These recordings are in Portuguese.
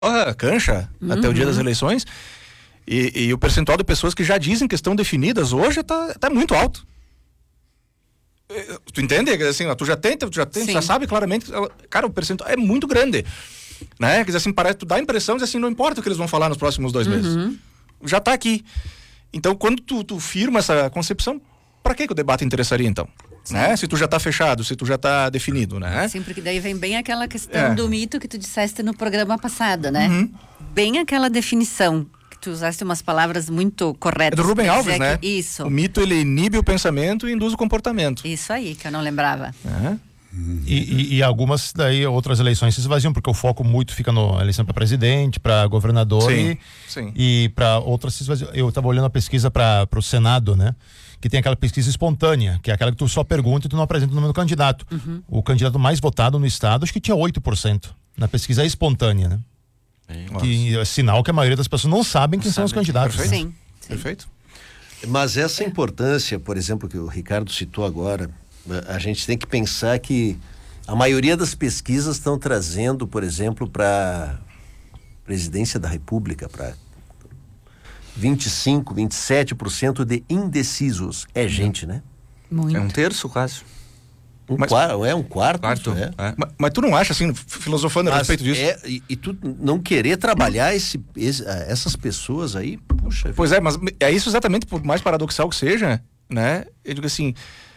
cancha até o dia das eleições. E o percentual de pessoas que já dizem que estão definidas hoje tá muito alto. Tu entende? Assim, tu já sabe claramente, cara, o percentual é muito grande, né? Quer dizer, assim, parece, tu dá a impressão de assim, não importa o que eles vão falar nos próximos 2 meses. Já tá aqui. Então, quando tu firma essa concepção, para que o debate interessaria, então? Né? Se tu já tá fechado, se tu já tá definido, né? Sim, porque daí vem bem aquela questão do mito que tu disseste no programa passado, né? Bem aquela definição. Tu usaste umas palavras muito corretas. É do Rubem Alves, né? Isso. O mito, ele inibe o pensamento e induz o comportamento. Isso aí, que eu não lembrava. E algumas daí, outras eleições se esvaziam, porque o foco muito fica na eleição para presidente, para governador e para outras se esvaziam. Eu estava olhando a pesquisa para o Senado, né? Que tem aquela pesquisa espontânea, que é aquela que tu só pergunta e tu não apresenta o nome do candidato. O candidato mais votado no estado, acho que tinha 8% na pesquisa espontânea, né? Que é sinal que a maioria das pessoas não sabem quem são os candidatos. Perfeito. Sim. Perfeito. Mas essa importância, por exemplo, que o Ricardo citou agora, a gente tem que pensar que a maioria das pesquisas estão trazendo, por exemplo, para presidência da República, para 25%, 27% de indecisos. É gente, né? Muito. É um terço quase. Um quarto. É. Mas tu não acha, assim, filosofando a respeito disso? E tu não querer trabalhar essas pessoas aí, puxa. Pois é, mas é isso exatamente, por mais paradoxal que seja, né? Eu digo assim,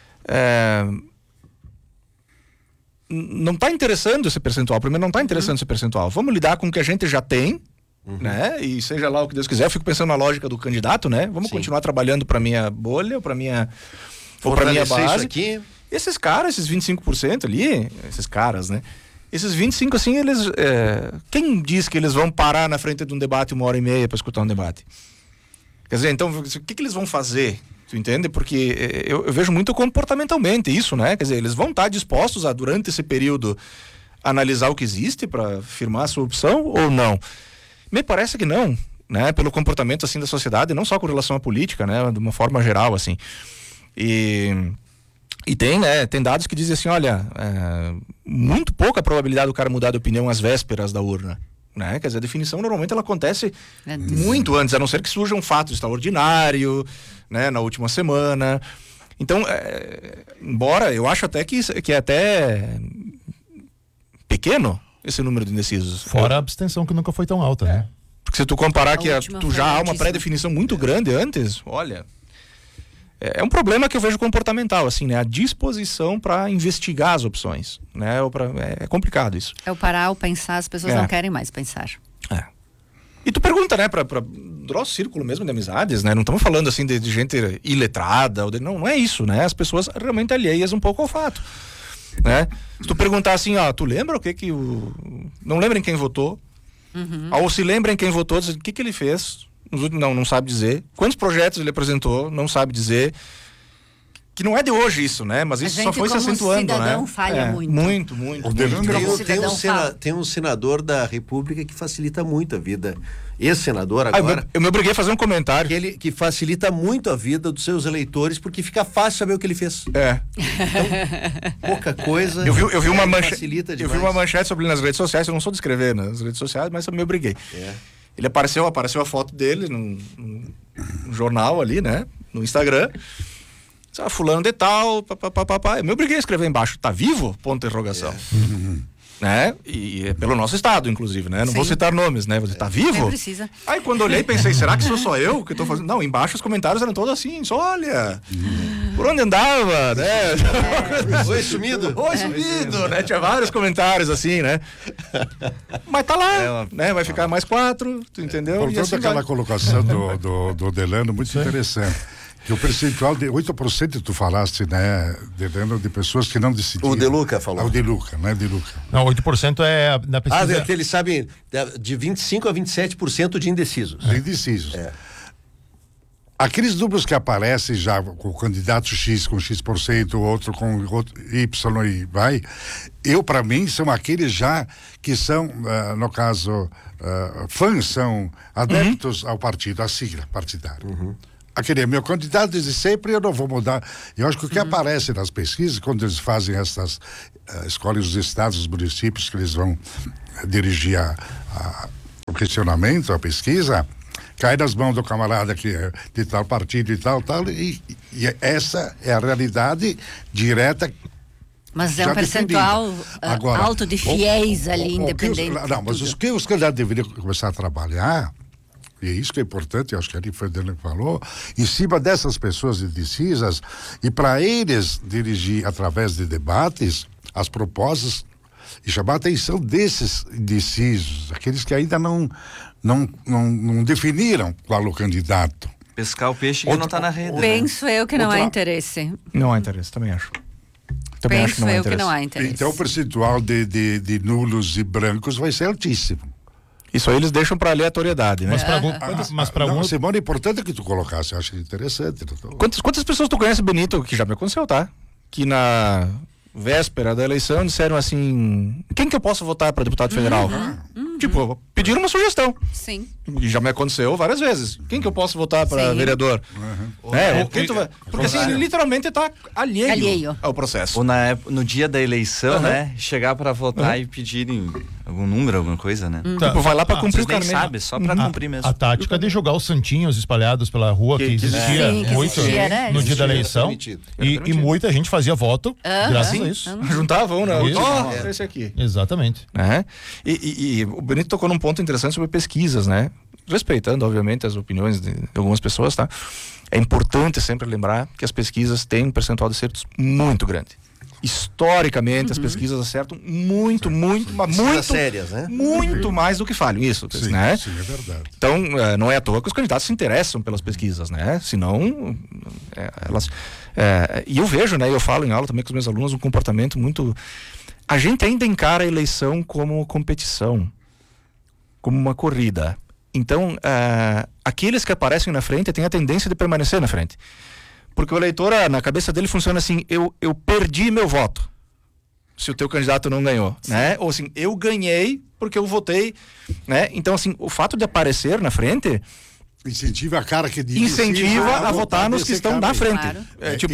não tá interessando esse percentual. Primeiro, não tá interessando esse percentual. Vamos lidar com o que a gente já tem, né? E seja lá o que Deus quiser. Eu fico pensando na lógica do candidato, né? Vamos continuar trabalhando pra minha bolha, ou pra minha base. Isso aqui. Esses caras, esses 25% ali, esses caras, né? Esses 25%, assim, eles... quem diz que eles vão parar na frente de um debate 1h30 para escutar um debate? Quer dizer, então, o que eles vão fazer? Tu entende? Porque eu vejo muito comportamentalmente isso, né? Quer dizer, eles vão estar dispostos a, durante esse período, analisar o que existe para firmar a sua opção ou não? Me parece que não, né? Pelo comportamento, assim, da sociedade, não só com relação à política, né? De uma forma geral, assim. E tem, né, tem dados que dizem assim, olha, muito pouca probabilidade do cara mudar de opinião às vésperas da urna, né? Quer dizer, a definição normalmente ela acontece muito antes, a não ser que surja um fato extraordinário, né, na última semana. Então, embora eu acho até que é até pequeno esse número de indecisos. Fora a abstenção que nunca foi tão alta, né? Porque se tu comparar que tu já há uma altíssima. pré-definição muito grande antes, olha... É um problema que eu vejo comportamental, assim, né? A disposição para investigar as opções, né? É complicado isso. É o parar, o pensar, as pessoas não querem mais pensar. E tu pergunta, né, para nosso círculo mesmo de amizades, né? Não estamos falando, assim, de gente iletrada, não é isso, né? As pessoas realmente alheias um pouco ao fato, né? Se tu perguntar assim, tu lembra o que não lembra em quem votou? Ou se lembra em quem votou, diz, o que ele fez? Não sabe dizer. Quantos projetos ele apresentou? Não sabe dizer. Que não é de hoje isso, né? Mas isso só foi se acentuando, né? O cidadão falha muito. Muito. Tem um senador da República que facilita muito a vida. Esse senador agora... Eu me obriguei a fazer um comentário. Que facilita muito a vida dos seus eleitores, porque fica fácil saber o que ele fez. Então, pouca coisa. Eu vi uma facilita demais. Eu vi uma manchete sobre ele nas redes sociais. Eu não sou de escrever nas redes sociais, mas eu me obriguei. Ele apareceu a foto dele num jornal ali, né? No Instagram. Fulano de tal, papapá. Eu me obriguei a escrever embaixo, tá vivo? Ponto de interrogação. Né? E é pelo nosso estado, inclusive, né? Não vou citar nomes, né? Você tá vivo? Não precisa. Aí quando olhei, pensei, será que sou só eu que tô fazendo? Não, embaixo os comentários eram todos assim, olha, por onde andava, né? Oi, sumido. Oi, sumido, né? Tinha vários comentários assim, né? Mas tá lá, né? Vai ficar mais 4, tu entendeu? Por toda aquela colocação do Delano, muito interessante. Que o percentual de 8% tu falaste, né, de pessoas que não decidiram. O De Luca falou. O De Luca, né, De Luca. Não, 8% é da pesquisa. Que eles sabem de 25% a 27% de indecisos. De indecisos. Aqueles números que aparecem já com o candidato X com X%, o outro com Y e vai, para mim, são aqueles já que são, no caso, fãs, são adeptos ao partido, à sigla partidária. Aquele é meu candidato desde sempre, eu não vou mudar. Eu acho que o que aparece nas pesquisas, quando eles fazem escolhem os estados, os municípios que eles vão dirigir questionamento, a pesquisa, cai nas mãos do camarada que é de tal partido e tal, e essa é a realidade direta. Mas é um percentual agora, alto de fiéis ali, independente. Mas os que os candidatos deveriam começar a trabalhar, e é isso que é importante, acho que ali foi Daniel que falou, em cima dessas pessoas indecisas, e para eles dirigir através de debates as propostas e chamar a atenção desses indecisos, aqueles que ainda não definiram qual o candidato. Pescar o peixe que não está na rede. Penso eu que não há interesse. Não há interesse, também acho. Penso eu que não há interesse. Então o percentual de nulos e brancos vai ser altíssimo. Isso aí eles deixam para aleatoriedade, né? Mas para alguns... Simone, é importante que tu colocasse, eu acho interessante. Quantas pessoas tu conhece, Benito, que já me aconteceu, tá? Que na véspera da eleição disseram assim, quem que eu posso votar para deputado federal? Tipo, pediram uma sugestão. Sim. E já me aconteceu várias vezes. Quem que eu posso votar para vereador? Porque assim, ele literalmente tá alheio ao processo. Ou no dia da eleição, né? Chegar para votar e pedirem algum número, alguma coisa, né? Tipo, vai lá para cumprir o carnê. Sabe, só para cumprir mesmo. A tática de jogar os santinhos espalhados pela rua que existia muito no dia da eleição. E muita gente fazia voto graças a isso. Juntavam, né? Esse aqui. Exatamente. E o Benito tocou num ponto interessante sobre pesquisas, né? Respeitando, obviamente, as opiniões de algumas pessoas, tá? É importante sempre lembrar que as pesquisas têm um percentual de acertos muito grande. Historicamente, as pesquisas acertam muito sérias, né? Muito mais do que falham, isso, sim, né? Sim, é verdade. Então, não é à toa que os candidatos se interessam pelas pesquisas, né? Senão, elas... e eu vejo, né? Eu falo em aula também com os meus alunos um comportamento muito... A gente ainda encara a eleição como competição, como uma corrida. Então, aqueles que aparecem na frente têm a tendência de permanecer na frente. Porque o eleitor, na cabeça dele, funciona assim, eu perdi meu voto se o teu candidato não ganhou, né? Ou assim, eu ganhei porque eu votei, né? Então, assim, o fato de aparecer na frente... Incentiva a cara que diz a votar nos que estão na frente. Claro.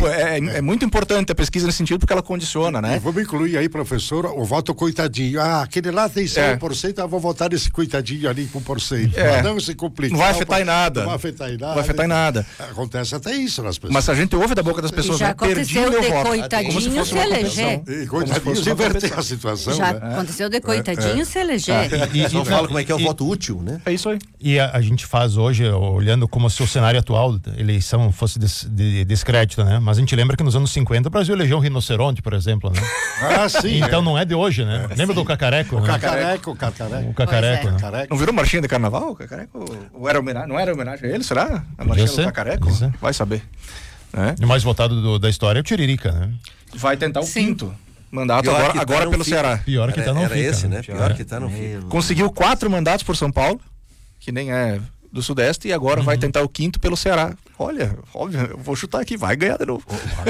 É muito importante a pesquisa nesse sentido, porque ela condiciona, né? E vamos incluir aí, professora, o voto coitadinho. Aquele lá tem 100%, eu vou votar nesse coitadinho ali com 1%. Não se complica. Não vai afetar em nada. Não vai afetar em nada. Não vai afetar em nada. Acontece até isso nas pessoas. Mas a gente ouve da boca das pessoas, já aconteceu de coitadinho se eleger. Coitadinho se inverter a situação, já né? aconteceu de coitadinho se eleger. Só fala como é que é o voto útil, né? É isso aí. E a gente faz hoje, olhando como se o cenário atual da eleição fosse de descrédito, né? Mas a gente lembra que nos anos 50 o Brasil elegeu um rinoceronte, por exemplo, né? Sim. Então não é de hoje, né? Lembra do cacareco? O né? cacareco. O cacareco, né? Não virou marchinha de carnaval, o cacareco? Ou era homenagem? Não era homenagem a ele, será? A marchinha do cacareco? Vai saber. O mais votado da história é o Tiririca, né? Vai tentar o quinto mandato agora pelo Ceará. Pior que tá não fica. Era esse, né? Pior que tá não fica. Conseguiu 4 mandatos por São Paulo, que nem é do Sudeste, e agora vai tentar o quinto pelo Ceará. Olha, óbvio, eu vou chutar aqui, vai ganhar de novo.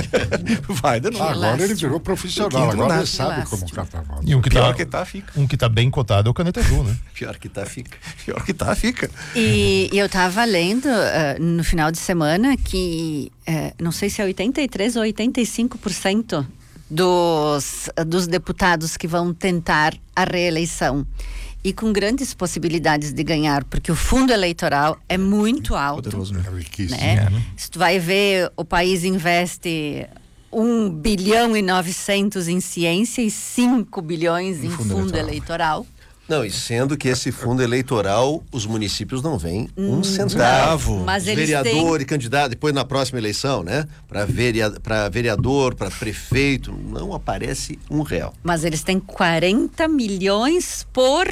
Vai de novo. Agora ele virou profissional, agora ele sabe como catar. E pior que tá, fica. Um que tá bem cotado é o Caneta Azul, né? Pior que tá, fica. Pior que tá, fica. E eu tava lendo no final de semana que, não sei se é 83% ou 85% dos deputados que vão tentar a reeleição. E com grandes possibilidades de ganhar, porque o fundo eleitoral é muito alto. Poderoso, né? Né? Se tu vai ver, o país investe 1 bilhão e 900 em ciência e 5 bilhões em fundo eleitoral. Não, e sendo que esse fundo eleitoral, os municípios não veem um centavo. Mas eles vereador têm... e candidato, depois na próxima eleição, né? Para vereador, para prefeito, não aparece R$1. Mas eles têm 40 milhões por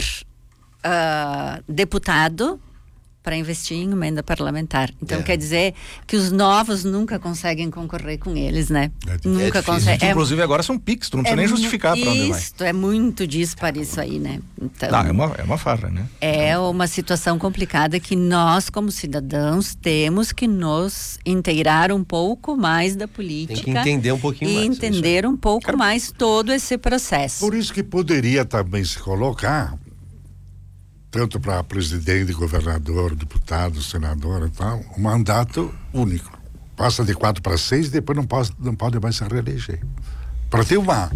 deputado para investir em emenda parlamentar. Então quer dizer que os novos nunca conseguem concorrer com eles, né? Nunca conseguem. Inclusive agora são PIX, tu não precisa nem justificar para onde vai. Isso, é muito dispar isso aí, né? Então, é uma farra, né? É uma situação complicada que nós, como cidadãos, temos que nos inteirar um pouco mais da política. Tem que entender um pouquinho mais. E entender um pouco mais todo esse processo. Por isso que poderia também se colocar, tanto para presidente, governador, deputado, senador e tal, um mandato único. Passa de 4 para 6 e depois não pode mais se reeleger. Para ter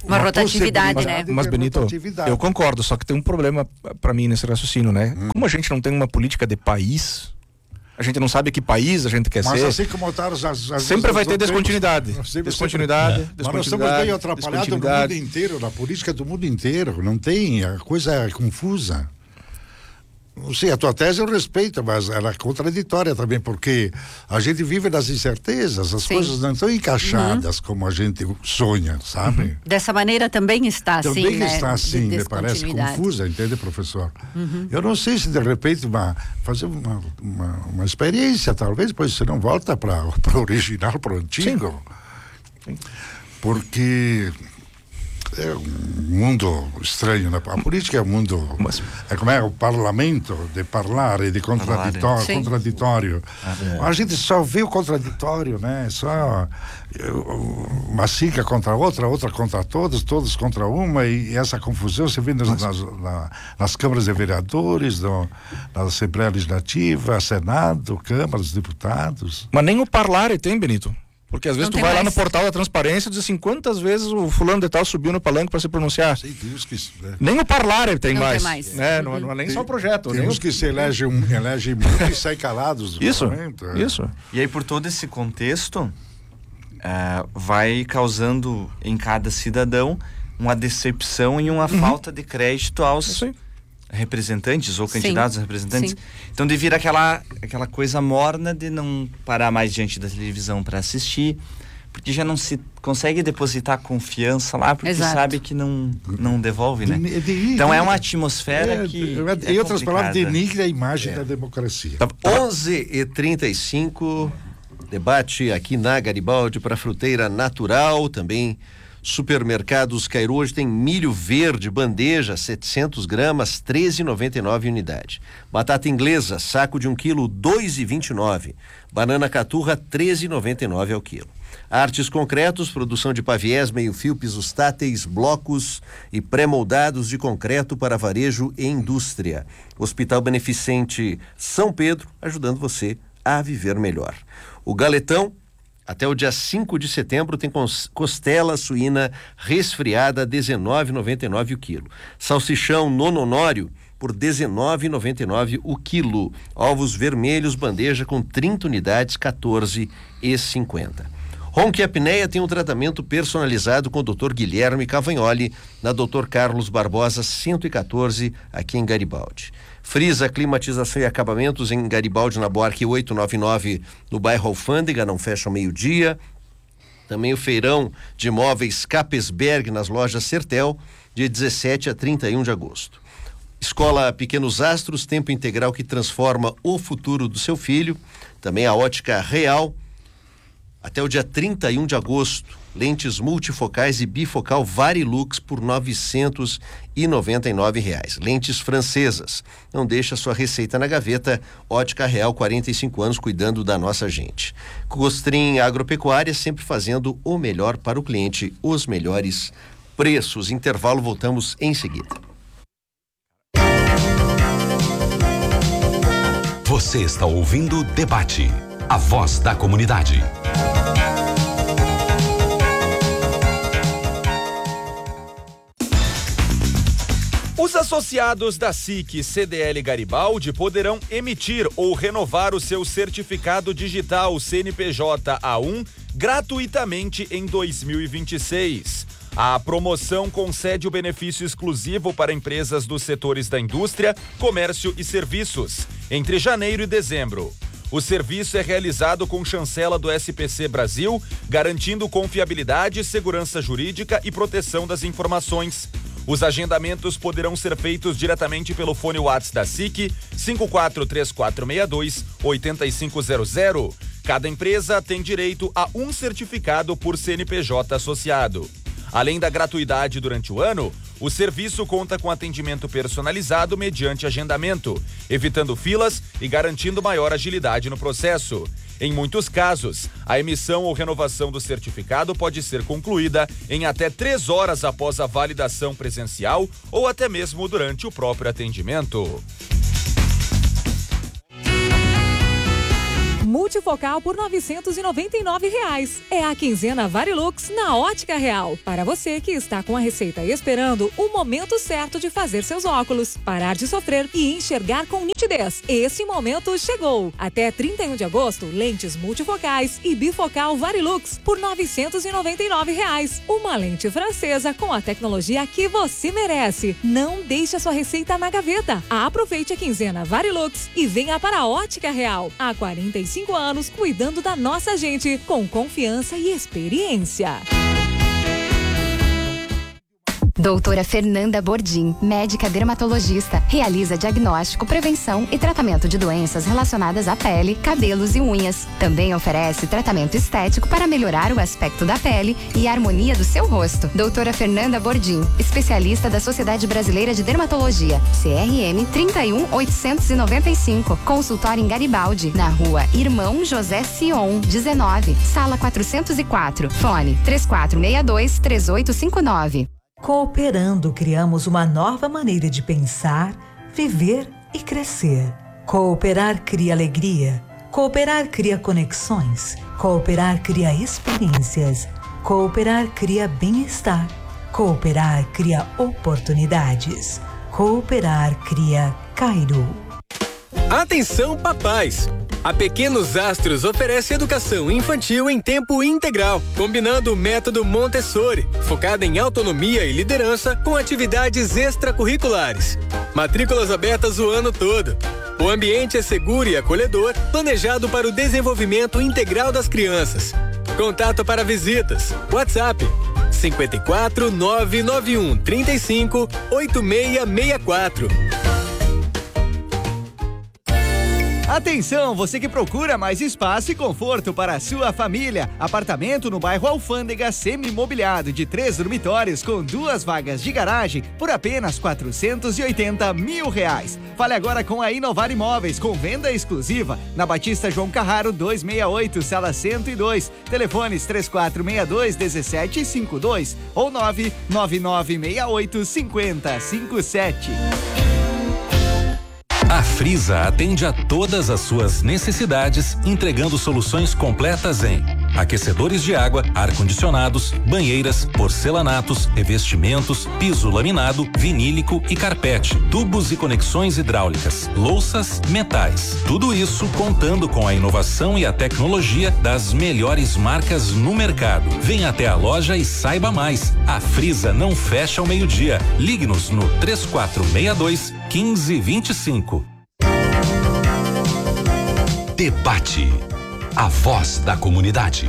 Uma rotatividade, né? Mas Benito, eu concordo, só que tem um problema para mim nesse raciocínio, né? Como a gente não tem uma política de país, a gente não sabe que país a gente quer ser. Mas assim como tá, sempre vai ter descontinuidade. Descontinuidade. Mas nós estamos bem atrapalhados no mundo inteiro, na política do mundo inteiro. Não tem, a coisa é confusa. Não sei, a tua tese eu respeito, mas ela é contraditória também, porque a gente vive nas incertezas, as coisas não estão encaixadas como a gente sonha, sabe? Dessa maneira também está assim, também está assim, me parece confusa, entende, professor? Eu não sei se de repente fazer uma experiência, talvez, pois você não volta para o original, para o antigo. Sim. Porque é um mundo estranho, né? A política é um mundo, é como é o parlamento de falar e de contraditório. A gente só vê o contraditório, né? Só uma sigla contra outra, outra contra todos contra uma, e essa confusão se vê nas câmaras de vereadores, na Assembleia Legislativa, Senado, câmaras, deputados. Mas nem o parlare tem, Benito. Porque às vezes tu vai lá no portal da transparência e diz assim, quantas vezes o fulano de tal subiu no palanque para se pronunciar? Sim, Deus que, né? Nem o parlare tem mais. Né? Não é nem só o projeto. Tem uns que se elegem muito e saem calados do parlamento. Isso. E aí por todo esse contexto, vai causando em cada cidadão uma decepção e uma falta de crédito aos representantes ou candidatos a representantes. Sim. Então de vir aquela coisa morna de não parar mais diante da televisão para assistir, porque já não se consegue depositar confiança lá, porque sabe que não devolve, né? Então é uma atmosfera que em outras palavras, denigra a imagem da democracia. 11h35, debate aqui na Garibaldi para Fruteira Natural, também Supermercados Cairu hoje tem milho verde, bandeja, 700 gramas, 13,99 unidade. Batata inglesa, saco de 1 quilo, 2,29. Banana caturra, 13,99 ao quilo. Artes concretos, produção de paviés, meio-fio, pisos táteis, blocos e pré-moldados de concreto para varejo e indústria. Hospital Beneficente São Pedro, ajudando você a viver melhor. O Galetão, até o dia 5 de setembro, tem costela suína resfriada, R$19,99 o quilo. Salsichão nononório por R$19,99 o quilo. Ovos vermelhos, bandeja com 30 unidades, R$14,50. Ronque e apneia tem um tratamento personalizado com o Dr. Guilherme Cavagnoli, na Dr. Carlos Barbosa 114, aqui em Garibaldi. Frisa, climatização e acabamentos em Garibaldi, na Buarque 899, no bairro Alfândega, não fecha ao meio-dia. Também o feirão de imóveis Capesberg nas lojas Sertel, de 17 a 31 de agosto. Escola Pequenos Astros, tempo integral que transforma o futuro do seu filho. Também a Ótica Real, até o dia 31 de agosto. Lentes multifocais e bifocal Varilux por R$999. Lentes francesas. Não deixa sua receita na gaveta. Ótica Real, 45 anos cuidando da nossa gente. Costrim Agropecuária, sempre fazendo o melhor para o cliente, os melhores preços. Intervalo, voltamos em seguida. Você está ouvindo o Debate, a voz da comunidade. Os associados da SIC CDL Garibaldi poderão emitir ou renovar o seu certificado digital CNPJ A1 gratuitamente em 2026. A promoção concede o benefício exclusivo para empresas dos setores da indústria, comércio e serviços, entre janeiro e dezembro. O serviço é realizado com chancela do SPC Brasil, garantindo confiabilidade, segurança jurídica e proteção das informações. Os agendamentos poderão ser feitos diretamente pelo fone WhatsApp da SIC 543462-8500. Cada empresa tem direito a um certificado por CNPJ associado. Além da gratuidade durante o ano, o serviço conta com atendimento personalizado mediante agendamento, evitando filas e garantindo maior agilidade no processo. Em muitos casos, a emissão ou renovação do certificado pode ser concluída em até 3 horas após a validação presencial ou até mesmo durante o próprio atendimento. multifocal por R$ 999. É a quinzena Varilux na Ótica Real. Para você que está com a receita esperando o momento certo de fazer seus óculos, parar de sofrer e enxergar com nitidez. Esse momento chegou. Até 31 de agosto, lentes multifocais e bifocal Varilux por R$ 999. Uma lente francesa com a tecnologia que você merece. Não deixe a sua receita na gaveta. Aproveite a quinzena Varilux e venha para a Ótica Real. Há 45 anos cuidando da nossa gente com confiança e experiência. Doutora Fernanda Bordim, médica dermatologista, realiza diagnóstico, prevenção e tratamento de doenças relacionadas à pele, cabelos e unhas. Também oferece tratamento estético para melhorar o aspecto da pele e a harmonia do seu rosto. Doutora Fernanda Bordim, especialista da Sociedade Brasileira de Dermatologia, CRM 31895, consultório em Garibaldi, na rua Irmão José Sion, 19, sala 404, fone 3462-3859. Cooperando, criamos uma nova maneira de pensar, viver e crescer. Cooperar cria alegria. Cooperar cria conexões. Cooperar cria experiências. Cooperar cria bem-estar. Cooperar cria oportunidades. Cooperar cria Cairu. Atenção, papais! A Pequenos Astros oferece educação infantil em tempo integral, combinando o método Montessori, focada em autonomia e liderança com atividades extracurriculares. Matrículas abertas o ano todo. O ambiente é seguro e acolhedor, planejado para o desenvolvimento integral das crianças. Contato para visitas. WhatsApp 54 991 35 8664. Atenção, você que procura mais espaço e conforto para a sua família. Apartamento no bairro Alfândega, semi-imobiliado de 3 dormitórios com 2 vagas de garagem por apenas R$480 mil. Fale agora com a Inovar Imóveis, com venda exclusiva na Batista João Carraro 268, sala 102. Telefones 3462-1752 ou 99968-5057. A Frisa atende a todas as suas necessidades, entregando soluções completas em aquecedores de água, ar-condicionados, banheiras, porcelanatos, revestimentos, piso laminado, vinílico e carpete, tubos e conexões hidráulicas, louças, metais. Tudo isso contando com a inovação e a tecnologia das melhores marcas no mercado. Venha até a loja e saiba mais. A Frisa não fecha ao meio-dia. Ligue-nos no 3462-1525. Debate. A voz da comunidade.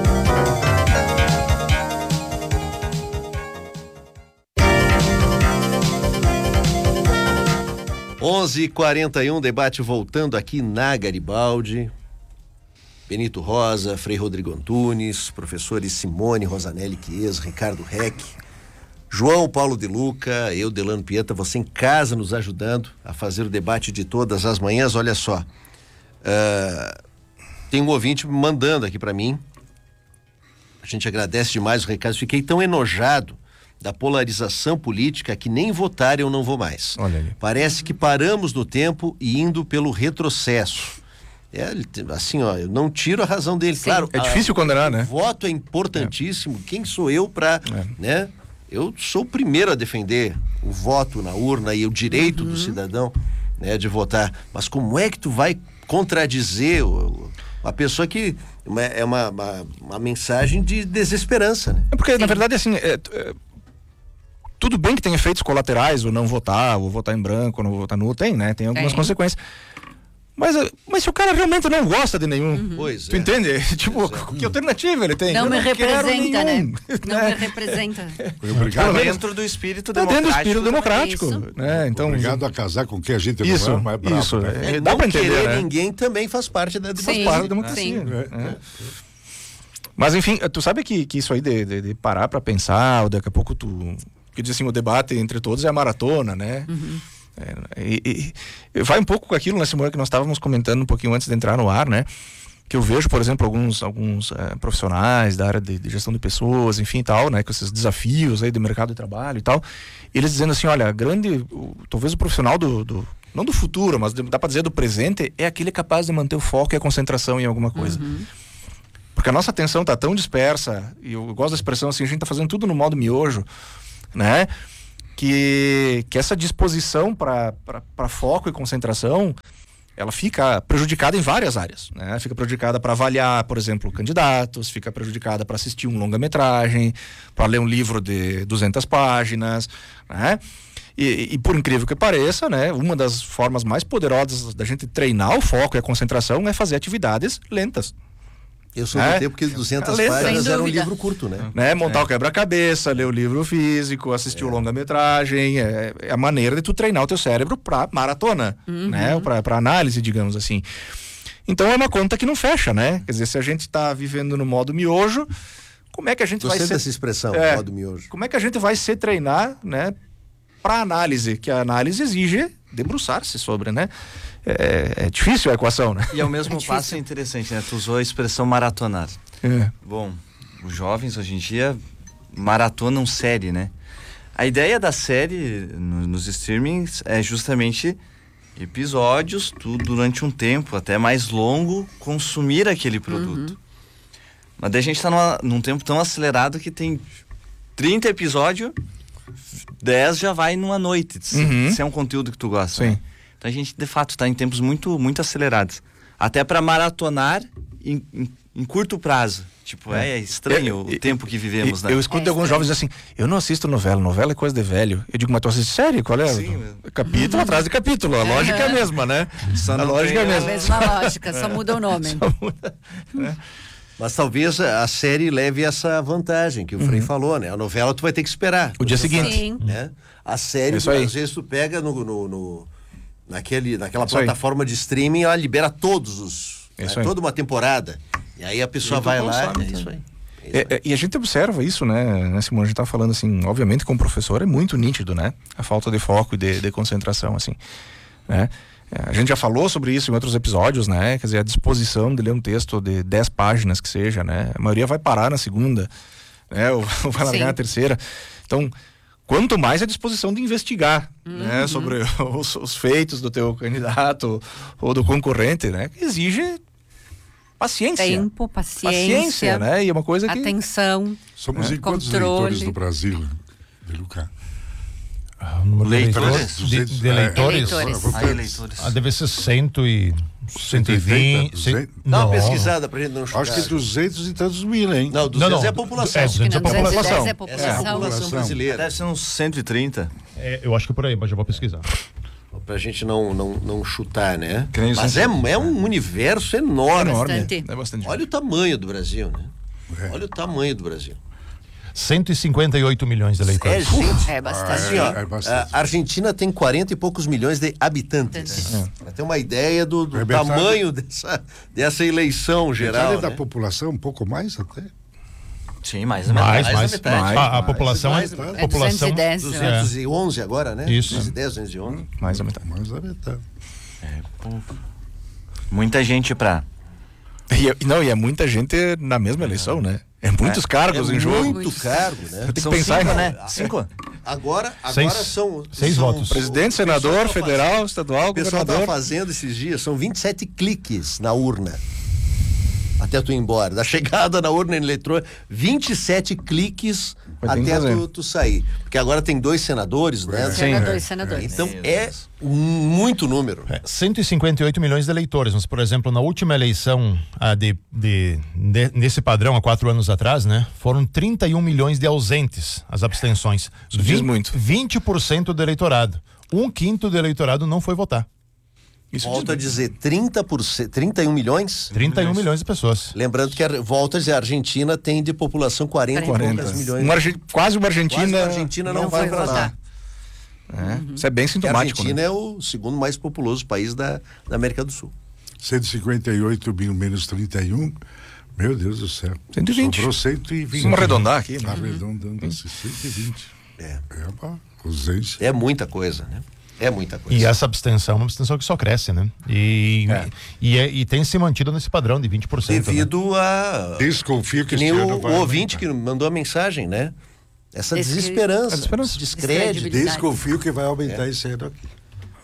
Onze e 41, debate voltando aqui na Garibaldi. Benito Rosa, Frei Rodrigo Antunes, professores Simone Rosanelli Chies, Ricardo Reck, João Paulo de Luca, eu, Delano Pieta, você em casa nos ajudando a fazer o debate de todas as manhãs. Olha só, tem um ouvinte mandando aqui para mim, a gente agradece demais o recado, fiquei tão enojado da polarização política que nem votar eu não vou mais. Olha ali. Parece que paramos no tempo e indo pelo retrocesso. Assim, ó, eu não tiro a razão dele. Sim. Claro, é difícil condenar, né? O voto é importantíssimo. Quem sou eu para, né? Eu sou o primeiro a defender o voto na urna e o direito do cidadão, né, de votar. Mas como é que tu vai contradizer uma pessoa que é uma mensagem de desesperança, né? É porque, na verdade, assim, tudo bem que tem efeitos colaterais, ou não votar, ou votar em branco, ou não votar nulo, tem, né? Tem algumas consequências. Mas se o cara realmente não gosta de nenhum, tu entende? Tipo, que alternativa ele tem? Não me representa, né? Não me É. representa. Obrigado. Dentro do espírito Tá democrático. dentro do espírito democrático, né? Então, obrigado a casar com quem a gente isso, não é mais bravo, isso. né? Dá Não pra entender, querer né? ninguém também faz parte da democracia. Faz parte da democracia. Mas enfim, tu sabe que isso aí de parar pra pensar, ou daqui a pouco porque diz assim, o debate entre todos é a maratona, né? E vai um pouco com aquilo, né, Simone, que nós estávamos comentando um pouquinho antes de entrar no ar, né? Que eu vejo, por exemplo, alguns profissionais da área de gestão de pessoas, enfim e tal, né? Com esses desafios aí do mercado de trabalho e tal, eles dizendo assim, olha, talvez o profissional não do futuro, mas dá para dizer do presente, é aquele capaz de manter o foco e a concentração em alguma coisa. Porque a nossa atenção tá tão dispersa, e eu gosto da expressão assim, a gente tá fazendo tudo no modo miojo, né? Que essa disposição para foco e concentração, ela fica prejudicada em várias áreas, né? Fica prejudicada para avaliar, por exemplo, candidatos, fica prejudicada para assistir um longa-metragem, para ler um livro de 200 páginas, né? E por incrível que pareça, né? Uma das formas mais poderosas da gente treinar o foco e a concentração é fazer atividades lentas. Eu sou do tempo que 200 páginas era um livro curto, né? Montar o quebra-cabeça, ler o livro físico, assistir o longa-metragem, é a maneira de tu treinar o teu cérebro pra maratona, né? Pra análise, digamos assim. Então é uma conta que não fecha, né? Quer dizer, se a gente tá vivendo no modo miojo, como é que a gente vai dessa expressão, modo miojo. Como é que a gente vai se treinar, né? Pra análise, que a análise exige debruçar-se sobre, né? É difícil a equação, né? E ao mesmo passo é interessante, né? Tu usou a expressão maratonar. Bom, os jovens hoje em dia maratonam série, né? A ideia da série nos streamings é justamente episódios, tu durante um tempo até mais longo consumir aquele produto. Mas daí a gente tá num tempo tão acelerado que tem 30 episódios, 10 já vai numa noite, se é um conteúdo que tu gosta. Né? Então a gente de fato está em tempos muito, muito acelerados. Até para maratonar em curto prazo. Tipo, é estranho o tempo que vivemos, né? Eu escuto de alguns jovens assim, eu não assisto novela é coisa de velho. Eu digo, mas tu assiste série? Qual é? Sim, capítulo atrás de capítulo, a lógica é a mesma, né? A lógica é a mesma lógica, só muda o nome. Mas talvez a série leve essa vantagem que o Frei falou, né? A novela tu vai ter que esperar. O dia seguinte. Sim. Né? A série, às vezes tu pega naquela plataforma de streaming, ela libera todos os... toda uma temporada. E aí a pessoa vai lá... É isso aí. E a gente observa isso, né, Simone? A gente tá falando assim, obviamente como professor é muito nítido, né? A falta de foco e de concentração, assim, né? A gente já falou sobre isso em outros episódios, né? Quer dizer, a disposição de ler um texto de 10 páginas que seja, né? A maioria vai parar na segunda, né? Ou vai largar na terceira. Então, quanto mais a disposição de investigar, né? Sobre os feitos do teu candidato ou do concorrente, né? Que exige paciência. Tempo, paciência, né? E é uma coisa que... Atenção. Somos em quantos leitores do Brasil, de Lucas? Leitores? De eleitores? Eleitores. Deve ser 120. Dá uma pesquisada pra gente não chutar. Acho que 200 e tantos mil, hein? Não, 200 é a população. 200 é a população. É a população brasileira. Deve ser uns 130. Eu acho que por aí, mas já vou pesquisar. Pra gente não chutar, né? Mas é um universo enorme. É bastante. Olha o tamanho do Brasil, né? Olha o tamanho do Brasil. 158 milhões de eleitores. É bastante. Assim, a Argentina tem 40 e poucos milhões de habitantes. Pra ter uma ideia do tamanho dessa eleição geral. Da população, um pouco mais até. Sim, mais metade. A população é 211 agora, né? Isso. 211. Mais a metade. Mais a metade. Muita gente pra... E é muita gente na mesma eleição, né? É muitos cargos em jogo. Muito cargo, né? Tem que pensar cinco, em... né? 5? Agora são 6 votos. Presidente, senador, federal, estadual, o pessoal governador. tá fazendo esses dias, são 27 cliques na urna. Até tu ir embora. Da chegada na urna eletrônica, 27 cliques até tu sair. Porque agora tem 2 senadores, né? Senadores. Então é muito número. 158 milhões de eleitores, mas, por exemplo, na última eleição nesse padrão, há 4 anos atrás, né? Foram 31 milhões de ausentes, as abstenções. Isso diz muito. 20% do eleitorado. 1/5 do eleitorado não foi votar. Volto a dizer, 31 milhões? 31 milhões de pessoas. Lembrando que volto a dizer, a Argentina tem de população 40 milhões. Quase uma Argentina. A Argentina não vai votar. Isso é bem sintomático. A Argentina é o segundo mais populoso país da América do Sul. 158 mil menos 31. Meu Deus do céu. 120. Sobrou 120. Vamos arredondar aqui. Arredondando assim, 120. É uma ausência. É muita coisa, né? É muita coisa. E essa abstenção é uma abstenção que só cresce, né? E tem se mantido nesse padrão de 20%. Devido a... Desconfio que nem o ouvinte que mandou a mensagem, né? Essa desesperança. Descrédito. Desconfio que vai aumentar esse ano aqui.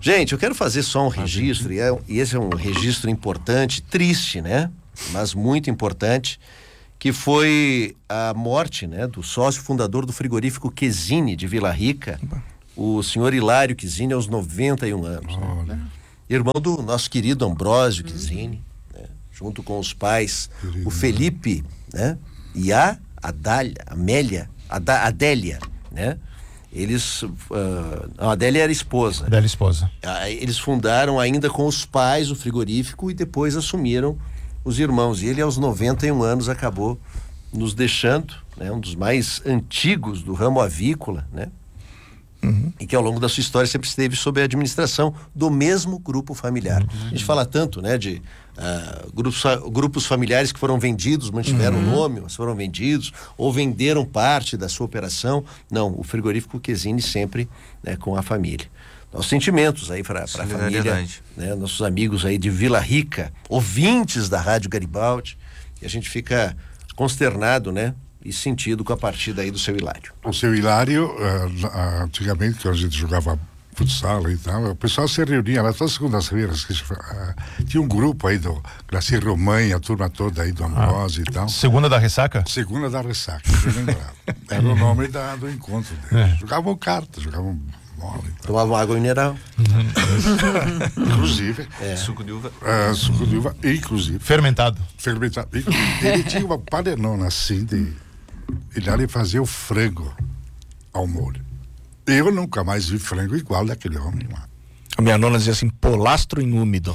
Gente, eu quero fazer só um registro, e esse é um registro importante, triste, né? Mas muito importante, que foi a morte, né, do sócio fundador do frigorífico Quesini de Vila Rica, o senhor Hilário Quesini, aos 91 anos. Né? Irmão do nosso querido Ambrósio Quesini, né? Junto com os pais, o Felipe, né? E a Adélia, né? Eles, a Adélia era esposa. Adélia esposa. Eles fundaram ainda com os pais o frigorífico e depois assumiram os irmãos. E ele, aos 91 anos, acabou nos deixando, né? Um dos mais antigos do ramo avícola, né? E que ao longo da sua história sempre esteve sob a administração do mesmo grupo familiar. A gente fala tanto, né, de grupos familiares que foram vendidos, mantiveram o nome, mas foram vendidos ou venderam parte da sua operação. Não, o frigorífico Quesini sempre, né, com a família. Nossos sentimentos aí para a família, né, nossos amigos aí de Vila Rica, ouvintes da Rádio Garibaldi, e a gente fica consternado, né, e sentido com a partida aí do seu Hilário. O seu Hilário, antigamente, que a gente jogava futsal e tal, o pessoal se reunia lá todas as segundas-feiras, tinha um grupo aí do Graci Romanha, a turma toda aí do Ambrose e tal. Segunda da Ressaca? Segunda da Ressaca, era o nome do encontro deles. Jogavam cartas, jogavam bola e tal. Tomavam água mineral. Inclusive. Suco de uva. Suco de uva, inclusive. Fermentado. Ele tinha uma panelona assim ele ali fazia o frango ao molho. Eu nunca mais vi frango igual daquele homem lá. A minha nona dizia assim, polastro em úmido.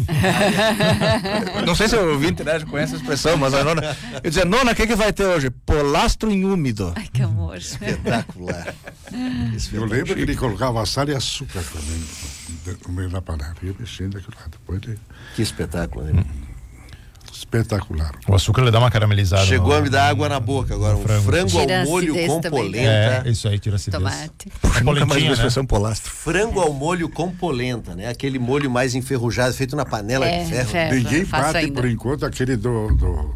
Não sei se eu ouvi internet com essa expressão, mas a nona, eu dizia, nona, o que vai ter hoje? Polastro em úmido. Ai, que amor. Espetacular. Eu lembro que ele colocava sal e açúcar também no meio da panela, ia mexendo aquilo lá. Depois Que espetáculo, né? Espetacular. O açúcar ele dá uma caramelizada. Chegou a me dar água na boca agora. Um frango ao molho com polenta. Isso aí, tira acidez. Tomate. Nunca mais vi a expressão polastro. Frango ao molho com polenta, né? Aquele molho mais enferrujado, feito na panela de ferro. Ninguém bate, por enquanto, aquele do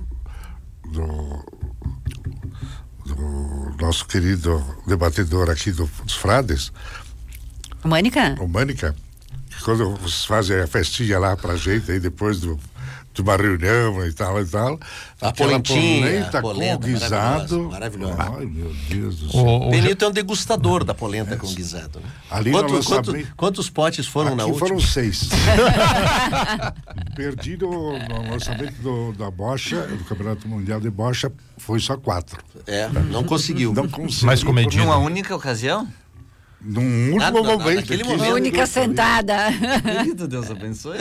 nosso querido debatedor aqui dos Frades. O Mânica? O Mânica. Quando vocês fazem a festinha lá pra gente, aí depois de uma reunião e tal. A polentinha, com guisado. Maravilhosa. Ai, meu Deus do céu. O Benito é um degustador da polenta com guisado. Né? Ali quantos potes foram na última? Foram 6. Perdi no lançamento da bocha, do Campeonato Mundial de Bocha, foi só 4. Não conseguiu. Não consegui. Mais comedido. Numa única ocasião? Num último momento. Uma única sentada. Querido, Deus abençoe.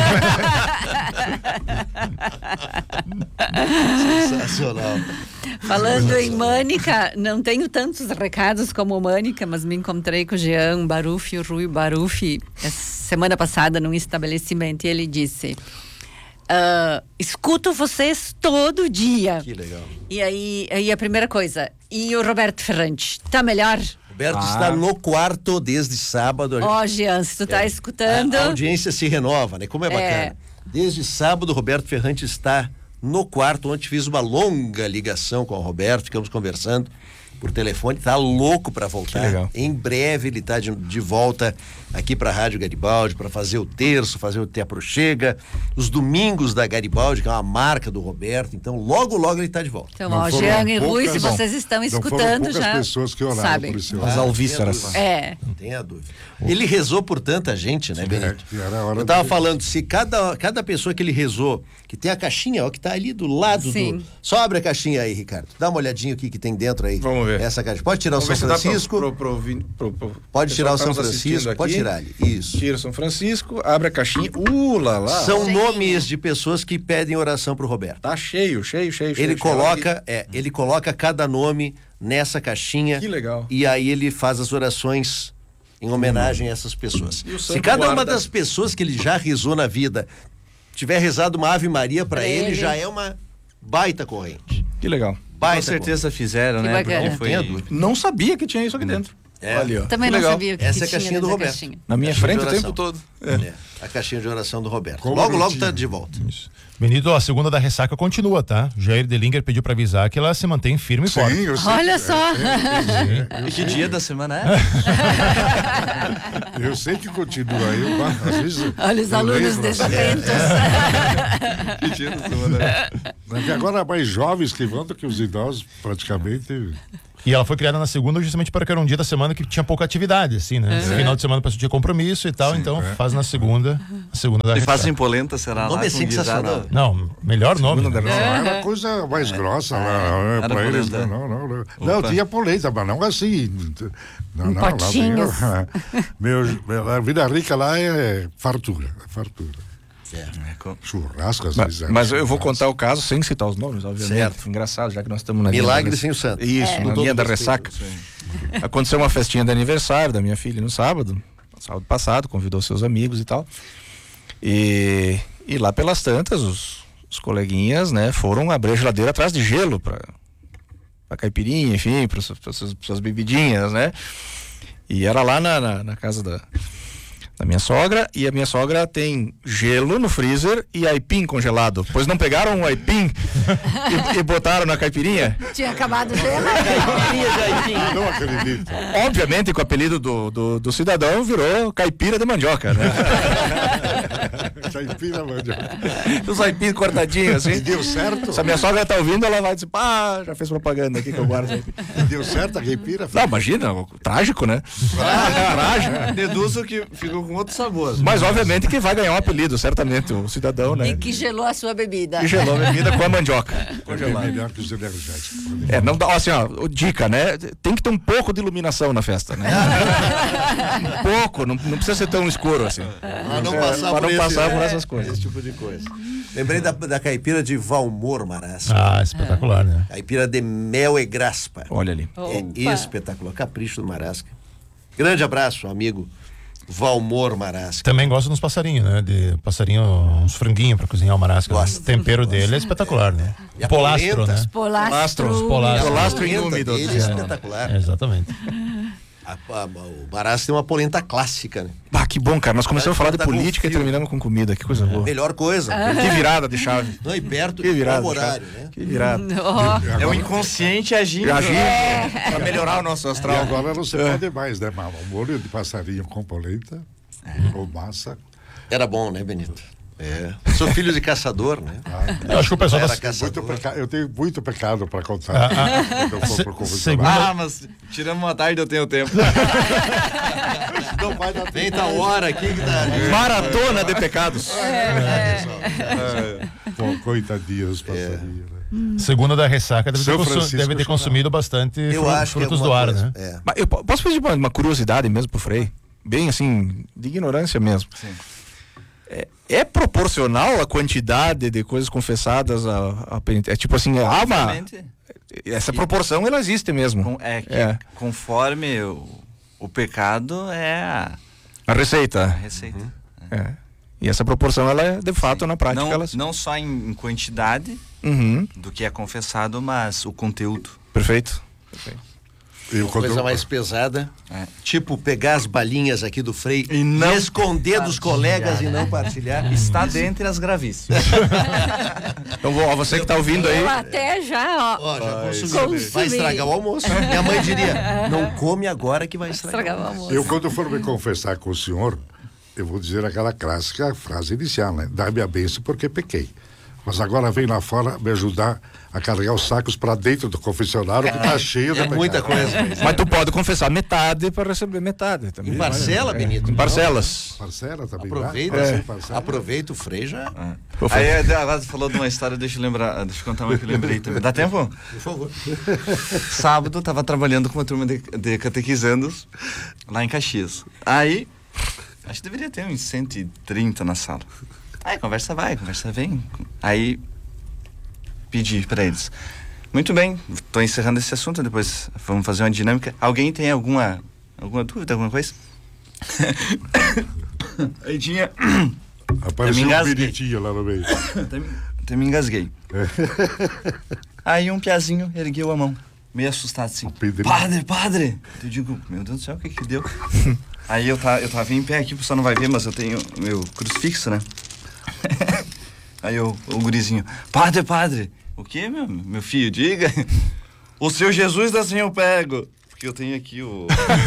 Sensacional. Falando em Mânica, não tenho tantos recados como o Mânica, mas me encontrei com o Jean Barufi, o Rui Barufi, semana passada num estabelecimento, e ele disse: escuto vocês todo dia. Que legal. E aí a primeira coisa, e o Roberto Ferrante, tá melhor? Roberto está no quarto desde sábado. Jean, se tu tá escutando. A audiência se renova, né? Como é bacana. Desde sábado, Roberto Ferrante está no quarto. Ontem fiz uma longa ligação com o Roberto, ficamos conversando por telefone, tá louco para voltar. Em breve ele tá de volta aqui para a Rádio Garibaldi para fazer o terço, fazer o Te Aproxega, os domingos da Garibaldi, que é uma marca do Roberto. Então logo ele tá de volta. Então, Jean e Rui, se vocês estão escutando já, pessoas que oraram sabem. por esse As alvíceras. Não tenha dúvida. Ele rezou por tanta gente, né, Benito? Eu tava falando, se cada pessoa que ele rezou, que tem a caixinha, ó, que tá ali do lado do... Só abre a caixinha aí, Ricardo. Dá uma olhadinha o que tem dentro aí. Vamos ver. Essa caixa. Pode tirar o São Francisco. Pode tirar o São Francisco. Pode tirar ali. Isso. Tira São Francisco, abre a caixinha. Lá. São nomes de pessoas que pedem oração pro Roberto. Tá cheio. Ele coloca cada nome nessa caixinha. Que legal. E aí ele faz as orações em homenagem a essas pessoas. Se cada uma das pessoas que ele já rezou na vida tiver rezado uma Ave Maria para ele, já é uma baita corrente. Que legal. Com certeza fizeram, né? Porque Não sabia que tinha isso aqui dentro. Olha, também não sabia o que Essa é a tinha caixinha do Roberto. caixinha. Na minha Caixinha frente de o tempo oração. todo. A caixinha de oração do Roberto. Como Logo bonitinho. tá de volta. Isso. Benito, a segunda da ressaca continua, tá? Jair Delinger pediu pra avisar que ela se mantém firme e forte. Sim, eu sei. Olha só. E que dia da semana é? Eu sei que continua. Às vezes, Olha os eu alunos lembro, desdentos. Que dia da semana é? Mas agora mais jovens que vão do que os idosos, praticamente. E ela foi criada na segunda justamente porque era um dia da semana que tinha pouca atividade, assim, né? Final de semana a pessoa tinha compromisso e tal, então faz na segunda, a segunda da E ressaca. fazem polenta, será? O nome lá, é com sensacional. guisado? Não, melhor nome. Né? Não, era coisa mais grossa lá, era pra eles. polenta. Não, tinha polenta, mas não assim. Não, lá potinhos. a vida rica lá é fartura. Churrasco, às vezes. Mas eu vou contar o caso sem citar os nomes, obviamente. Certo. Engraçado, já que nós estamos na né? Milagre linha da... sem o santo. Isso, na linha da ressaca. Aconteceu uma festinha de aniversário da minha filha no sábado passado, convidou seus amigos e tal. E lá pelas tantas, os coleguinhas, né, foram abrir a geladeira atrás de gelo pra caipirinha, enfim, para suas bebidinhas, né? E era lá na casa da minha sogra, e a minha sogra tem gelo no freezer e aipim congelado. Pois não pegaram um aipim e botaram na caipirinha? Tinha acabado o gelo. Não acredito. Obviamente que o apelido do cidadão virou caipira de mandioca, né? Caipira, mandioca. Os aipim cortadinhos, assim. E deu certo? Se a minha sogra tá ouvindo, ela vai dizer, já fez propaganda aqui que eu guardo aipim. E deu certo a caipira? Não, imagina, trágico, né? Trágico. Deduzo que ficou com outro sabor. Mas obviamente que vai ganhar um apelido, certamente, o cidadão, né? E que gelou a sua bebida. E gelou a bebida com a mandioca. É melhor que os energéticos. Não dá, assim, ó, dica, né? Tem que ter um pouco de iluminação na festa, né? Um pouco, não precisa ser tão escuro assim. Para não passar por essas coisas. Esse tipo de coisa. Lembrei da caipira de Valmor Marasca. Ah, espetacular, né? Caipira de mel e graspa. Olha ali. É espetacular. Capricho do Marasca. Grande abraço, amigo Valmor Marasca. Também gosto dos passarinhos, né? De passarinho, uns franguinhos pra cozinhar o marasca. O tempero dele é espetacular, né? E a Polastro, polenta? né? Polastro inúmido. Ele é espetacular. Exatamente. O Marasca tem uma polenta clássica, né? Que bom, cara. Nós começamos a falar de política e terminamos com comida. Que coisa boa. Melhor coisa. Que virada de chave. Não, e perto Que virada do horário, né? Que virada. É o inconsciente agindo. Pra melhorar o nosso E astral. agora não se pode mais, né? Mas um molho de passarinho com polenta ou massa. Era bom, né, Benito? Sou filho de caçador, né? Eu acho que o pessoal Eu tenho muito pecado para contar. Quando eu for pro confessionário. Mas tiramos uma tarde, eu tenho tempo. Não vai dar tempo. Vem da hora aqui que tá. Maratona de pecados. Coitadinhos os passarinhos, né? Segunda da ressaca deve ter São consumido bastante frutos do ar, né? Mas eu posso pedir uma curiosidade mesmo pro Frei? Bem assim, de ignorância mesmo. Sim. É proporcional a quantidade de coisas confessadas a penitência? É tipo assim, essa proporção ela existe mesmo. Conforme o pecado é a receita. E essa proporção ela é de fato na prática. Não só em quantidade do que é confessado, mas o conteúdo. Perfeito. Coisa mais pesada, tipo pegar as balinhas aqui do Frei e esconder dos colegas e não partilhar, está dentre as gravíssimas. Então, você que está ouvindo aí. Eu até já consumi. Vai estragar o almoço. Minha mãe diria, não come agora que vai estragar o almoço. Eu, quando for me confessar com o senhor, eu vou dizer aquela clássica frase inicial, né? Dá-me a bênção porque pequei. Mas agora vem lá fora me ajudar a carregar os sacos para dentro do confessionário que tá cheio de muita coisa. Mas tu pode confessar metade para receber metade também. Em parcela, Benito? Em parcelas. Parcela também. Aproveita o Frei já. Aí agora você falou de uma história, deixa eu contar uma que eu lembrei também. Dá tempo? Por favor. Sábado eu tava trabalhando com uma turma de catequizandos lá em Caxias. Aí, acho que deveria ter uns 130 na sala. Aí conversa vai, conversa vem. Aí pedi pra eles: muito bem, tô encerrando esse assunto, depois vamos fazer uma dinâmica. Alguém tem alguma dúvida, alguma coisa? Aí tinha... Apareceu um bonitinho lá no meio. Até me engasguei. Aí um piazinho ergueu a mão. meio assustado assim. Padre! Eu digo, meu Deus do céu, o que deu? Aí eu tava em pé aqui, o pessoal não vai ver, mas eu tenho meu crucifixo, né? Aí o gurizinho, padre, o que, meu filho, diga? O seu Jesus assim eu pego. Porque eu tenho aqui o...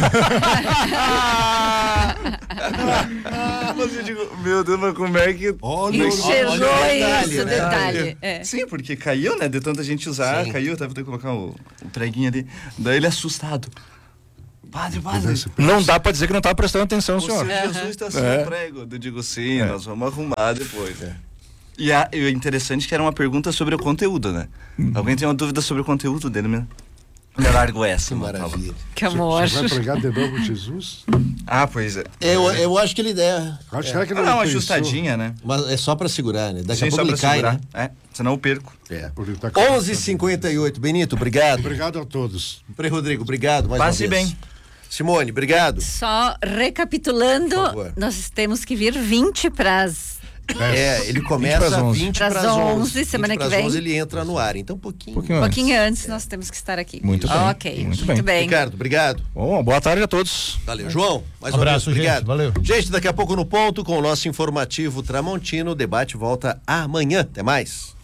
Mas eu digo, meu Deus, mas como é que... Enxergou esse detalhe. Sim, porque caiu, né? De tanta gente usar, caiu, tava tendo que colocar o preguinho ali. Daí ele assustado. Padre. Não dá pra dizer que não tava prestando atenção, senhor. O seu Jesus tá sem o prego. Eu digo, sim, nós vamos arrumar depois. E o interessante é que era uma pergunta sobre o conteúdo, né? Alguém tem uma dúvida sobre o conteúdo dele mesmo? Eu largo essa, maravilha. Que amor. Você vai pregar de novo Jesus? Pois é. Eu acho que ele der. Será que uma ajustadinha, né? Mas é só pra segurar, né? Daqui a pouco ele cai, né? Senão eu perco. 11h58. Benito, obrigado. Obrigado a todos. Frei Rodrigo, obrigado mais Passe uma vez. bem. Simone, obrigado. Só recapitulando, nós temos que vir 20 para as... ele começa 20 para as 11. Semana que vem. 11 ele entra no ar, então um pouquinho antes nós temos que estar aqui. Muito bem. Ok, muito bem. Ricardo, obrigado. Bom, boa tarde a todos. Valeu, João. Mais um abraço, uma vez, obrigado. Gente, valeu. Gente, daqui a pouco no ponto com o nosso informativo Tramontino. O debate volta amanhã. Até mais.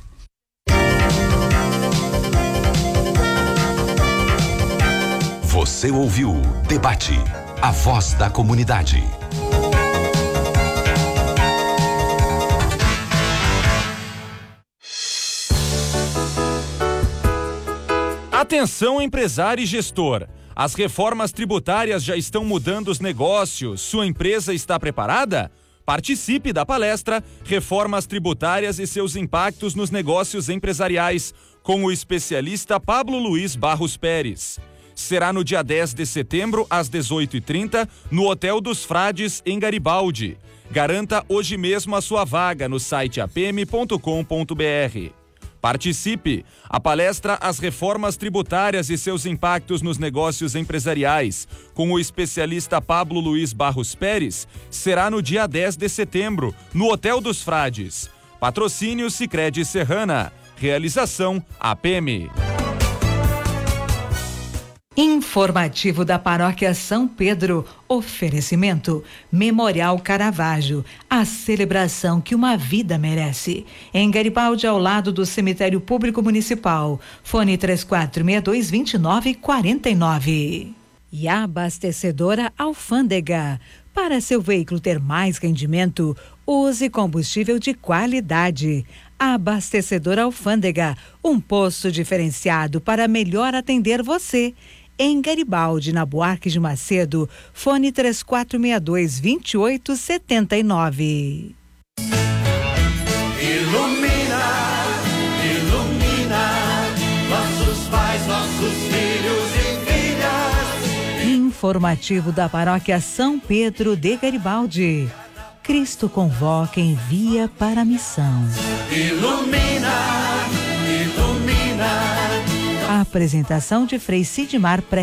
Você ouviu Debate, a voz da comunidade. Atenção, empresário e gestor. As reformas tributárias já estão mudando os negócios. Sua empresa está preparada? Participe da palestra Reformas Tributárias e seus impactos nos negócios empresariais, com o especialista Pablo Luiz Barros Pérez. Será no dia 10 de setembro, às 18h30, no Hotel dos Frades, em Garibaldi. Garanta hoje mesmo a sua vaga no site apm.com.br. Participe! A palestra As Reformas Tributárias e seus impactos nos negócios empresariais, com o especialista Pablo Luiz Barros Pérez, será no dia 10 de setembro, no Hotel dos Frades. Patrocínio Sicredi Serrana. Realização APM. Informativo da Paróquia São Pedro. Oferecimento Memorial Caravaggio, a celebração que uma vida merece. Em Garibaldi, ao lado do Cemitério Público Municipal. Fone 34622949. E a abastecedora Alfândega. Para seu veículo ter mais rendimento, use combustível de qualidade. A abastecedora Alfândega, um posto diferenciado para melhor atender você. Em Garibaldi, na Buarque de Macedo, fone 3462-2879. Ilumina, nossos pais, nossos filhos e filhas. Informativo da Paróquia São Pedro de Garibaldi. Cristo convoca e envia para a missão. Ilumina. A apresentação de Frei Sidmar